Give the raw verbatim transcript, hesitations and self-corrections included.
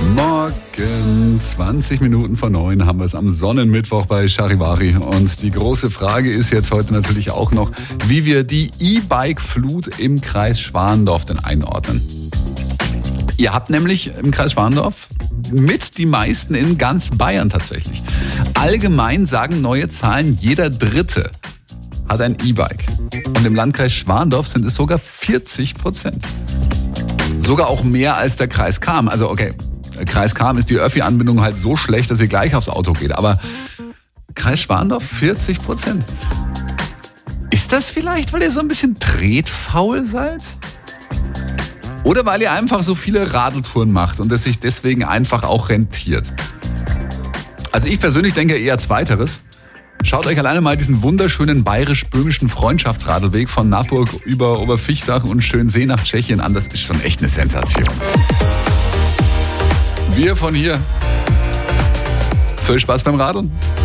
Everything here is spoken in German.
Morgen, zwanzig Minuten vor neun, haben wir es am Sonnenmittwoch bei Charivari. Und die große Frage ist jetzt heute natürlich auch noch, wie wir die E-Bike-Flut im Kreis Schwandorf denn einordnen. Ihr habt nämlich im Kreis Schwandorf mit die meisten in ganz Bayern tatsächlich. Allgemein sagen neue Zahlen, jeder Dritte hat ein E-Bike. Und im Landkreis Schwandorf sind es sogar vierzig Prozent. Sogar auch mehr als der Kreis Cham. Also okay, Kreis Cham ist die Öffi-Anbindung halt so schlecht, dass ihr gleich aufs Auto geht. Aber Kreis Schwandorf vierzig Prozent. Ist das vielleicht, weil ihr so ein bisschen tretfaul seid? Oder weil ihr einfach so viele Radeltouren macht und es sich deswegen einfach auch rentiert? Also ich persönlich denke eher Zweiteres. Schaut euch alleine mal diesen wunderschönen bayerisch-böhmischen Freundschaftsradelweg von Naburg über Oberfichtach und Schönsee nach Tschechien an. Das ist schon echt eine Sensation. Wir von hier. Viel Spaß beim Radeln.